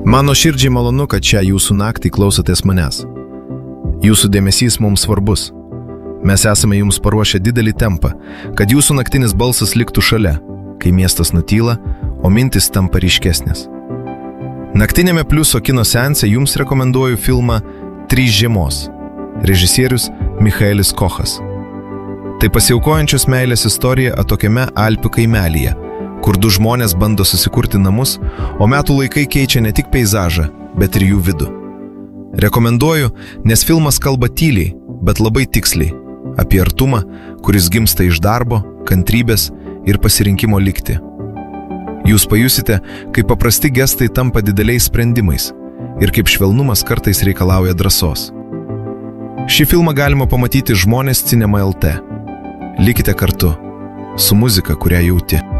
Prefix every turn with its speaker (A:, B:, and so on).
A: Mano širdžiai malonu, kad šią jūsų naktį klausotės manęs. Jūsų dėmesys mums svarbus. Mes esame jums paruošę didelį tempą, kad jūsų naktinis balsas liktų šalia, kai miestas nutyla, o mintis tampa ryškesnės. Naktinėme Pliuso kino seanse jums rekomenduoju filmą 3 žiemos. Režisierius Michaelis Kochas. Tai pasiaukojančios meilės istorija atokiame Alpių kaimelyje, kur 2 žmonės bando susikurti namus, o metų laikai keičia ne tik peizažą, bet ir jų vidų. Rekomenduoju, nes filmas kalba tyliai, bet labai tiksliai, apie artumą, kuris gimsta iš darbo, kantrybės ir pasirinkimo likti. Jūs pajusite, kaip paprasti gestai tampa dideliais sprendimais ir kaip švelnumas kartais reikalauja drąsos. Šį filmą galima pamatyti Žmonės Cinema LT. Likite kartu, su muzika, kurią jauti.